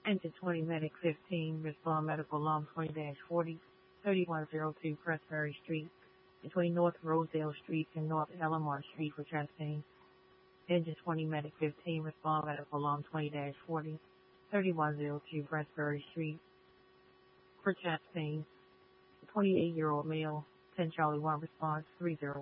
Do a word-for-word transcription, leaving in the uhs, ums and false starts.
Engine twenty Medic fifteen, respond medical alarm twenty dash forty, thirty-one oh two Pressbury Street, between North Rosedale Street and North Elmore Street for chest pain. Engine twenty Medic fifteen, respond medical alarm twenty dash forty, thirty-one oh two Pressbury Street for chest pain. twenty-eight-year-old male, ten Charlie one response three zero